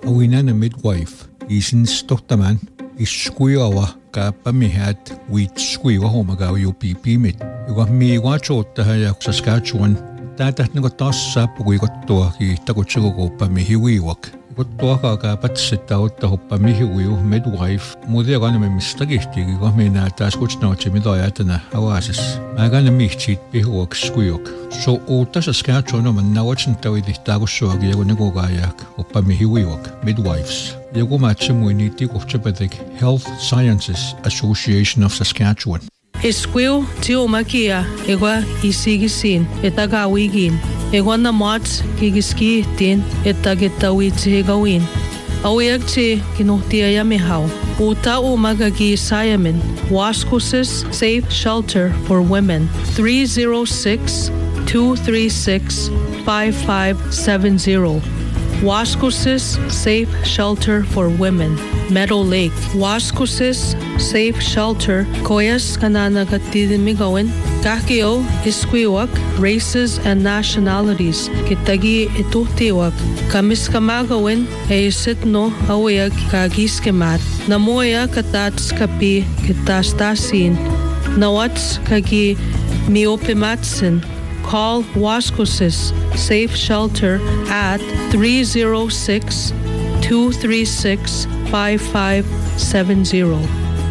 Awinana midwife isins tohtaman iskuiawa ka pamihat wit skuiwa homagaw yo pipimit. Iwa mi wachotta haya Saskatchewan tatat ngo tassa pugui kottoa ki takotsugo ko pamihiwiwak. Kottoa ka patsetta otta hoppa mihiwiu midwife mudia kaname mistagihti ko mina taas kutsnautsi midajatana awasis. Magana mihtit pihuak skuiok. So uutta Saskatchewan man nawatsin tawidihtaagussuagi yago negogaayak hoppa mihiwiwak midwives. Yago matsemuiniti kohtapatik Health Sciences Association of Saskatchewan. Esquiu tio makia egwa isigisin etagawigin egwa na mats kigiski tin etagetawi gawin awyak che kinuhtia yamihau uta umagagi Siamen Waskusis Safe Shelter for Women 306-236-5570 Waskusis Safe Shelter for Women Meadow Lake Waskusis Safe Shelter Koyas kanana katidimigawin kakio isquiwak races and nationalities kitagi ituhtiwak kamiskamagawin sitno awyak kagiskemat namoya katats kapi kitastasin nawats kagi miopimatsin. Call Waskusis Safe Shelter at 306-236-5570.